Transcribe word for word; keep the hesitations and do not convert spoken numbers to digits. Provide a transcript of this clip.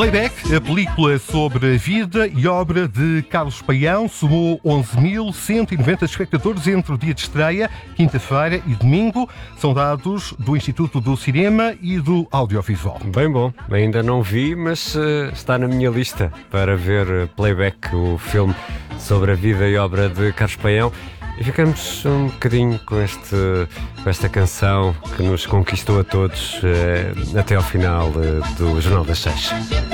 Playback, a película sobre a vida e obra de Carlos Paião, somou onze mil cento e noventa espectadores entre o dia de estreia, quinta-feira e domingo. São dados do Instituto do Cinema e do Audiovisual. Bem bom, ainda não vi, mas uh, está na minha lista para ver Playback, o filme sobre a vida e obra de Carlos Paião. E ficamos um bocadinho com, este, com esta canção que nos conquistou a todos uh, até ao final uh, do Jornal das Seis.